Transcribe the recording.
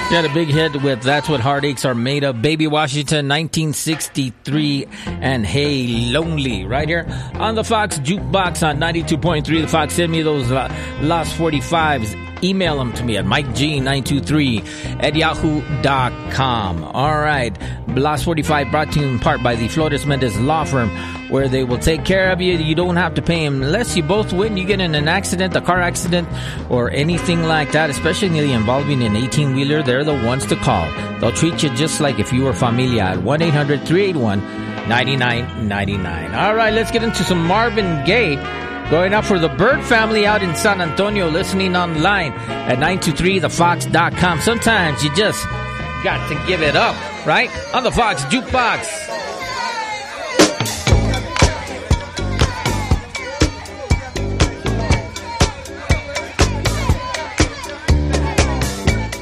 Got a big hit with That's What Heartaches Are Made Of. Baby Washington, 1963, and Hey Lonely, right here on the Fox Jukebox on 92.3. The Fox, send me those Lost 45s. Email them to me at MikeG923@yahoo.com. All right. Lost 45 brought to you in part by the Flores Mendez Law Firm, where they will take care of you. You don't have to pay them unless you both win. You get in an accident, a car accident, or anything like that, especially involving an 18-wheeler. They're the ones to call. They'll treat you just like if you were familia at 1-800-381-9999. All right, let's get into some Marvin Gaye. Going up for the Bird family out in San Antonio, listening online at 923thefox.com. Sometimes you just got to give it up, right? On the Fox Jukebox.